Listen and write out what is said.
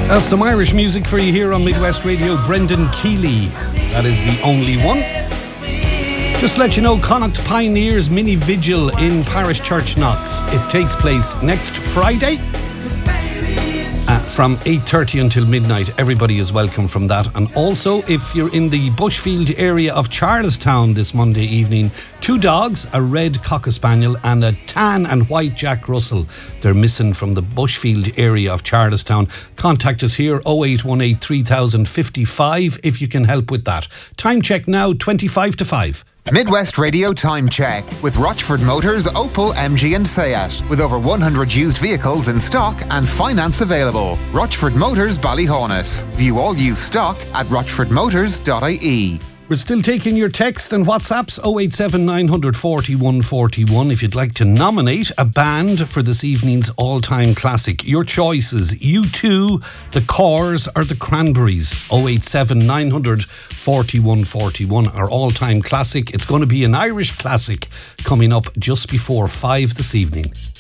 Some Irish music for you here on Midwest Radio. Brendan Keeley, that is the only one. Just to let you know, Connacht Pioneers Mini Vigil in Parish Church Knox. It takes place next Friday from 8:30 until midnight. Everybody is welcome from that. And also, if you're in the Bushfield area of Charlestown this Monday evening, 2 dogs, a red Cocker Spaniel and a tan and white Jack Russell. They're missing from the Bushfield area of Charlestown. Contact us here, 0818 3055, if you can help with that. Time check now, 25 to 5. Midwest Radio Time Check with Rochford Motors, Opel, MG and Seat. With over 100 used vehicles in stock and finance available. Rochford Motors, Ballyhonus. View all used stock at rochfordmotors.ie. We're still taking your text and WhatsApps, 087 940 141, if you'd like to nominate a band for this evening's all-time classic. Your choices, U2, The Corrs or The Cranberries. 087 940 141, our all-time classic. It's going to be an Irish classic coming up just before 5 this evening.